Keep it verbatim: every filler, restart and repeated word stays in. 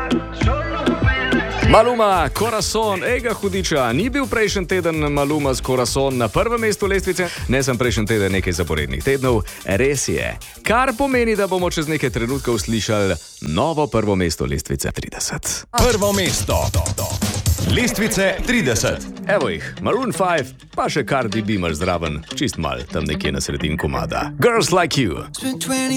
Maluma, Corazon, ega hudiča, ni bil prejšnji teden Maluma s Corazon na prvem mestu lestvice, ne sem prejšnji teden nekaj zaporednih tednov, res je. Kar pomeni, da bomo čez nekaj trenutkov slišali novo prvo mesto lestvice trideset. Prvo mesto lestvice trideset. Evo jih, Maroon pet, pa še Cardi B imaš zraven, čist mal, tam nekje na sredin komada. Girls Like You.